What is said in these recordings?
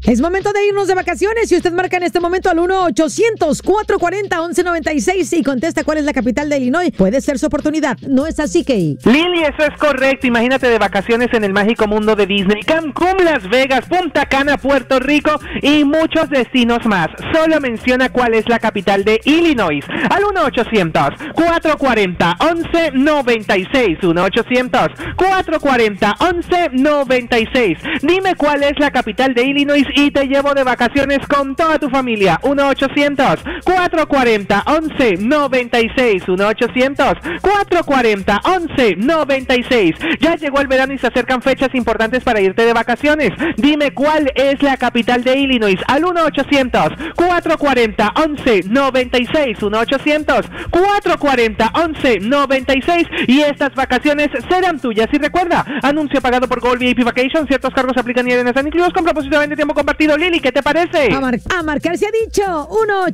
Es momento de irnos de vacaciones y usted marca en este momento al 1-800-440-1196 y contesta cuál es la capital de Illinois. Puede ser su oportunidad. ¿No es así, Kay? Lili, eso es correcto. Imagínate de vacaciones en el mágico mundo de Disney. Cancún, Las Vegas, Punta Cana, Puerto Rico y muchos destinos más. Solo menciona cuál es la capital de Illinois. Al 1-800-440-1196. 1-800-440-1196. Dime cuál es la capital de Illinois y te llevo de vacaciones con toda tu familia. 1-800-440-1196. 1-800-440-1196. Ya llegó el verano y se acercan fechas importantes para irte de vacaciones. Dime cuál es la capital de Illinois. Al 1-800-440-1196. 1-800-440-1196. Y estas vacaciones serán tuyas. Y recuerda, anuncio pagado por Gold VIP Vacation. Ciertos cargos aplican y no están incluidos con propósito de tiempo compartido. Lili, ¿qué te parece? A marcar se ha dicho.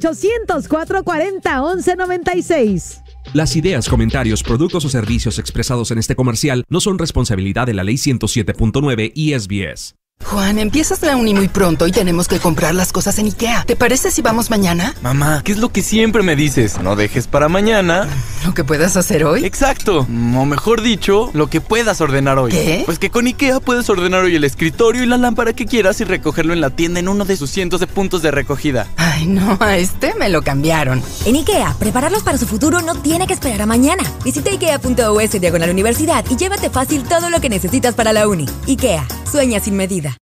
1-800-440-1196. Las ideas, comentarios, productos o servicios expresados en este comercial no son responsabilidad de la Ley 107.9 y SBS. Juan, empiezas la uni muy pronto y tenemos que comprar las cosas en IKEA. ¿Te parece si vamos mañana? Mamá, ¿qué es lo que siempre me dices? No dejes para mañana ¿Lo que puedas hacer hoy? Exacto, o mejor dicho, lo que puedas ordenar hoy. ¿Qué? Pues que con IKEA puedes ordenar hoy el escritorio y la lámpara que quieras y recogerlo en la tienda en uno de sus cientos de puntos de recogida. Ay, no, a este me lo cambiaron. En IKEA, prepararlos para su futuro no tiene que esperar a mañana. Visita ikea.us/universidad y llévate fácil todo lo que necesitas para la uni. IKEA, sueña sin medida.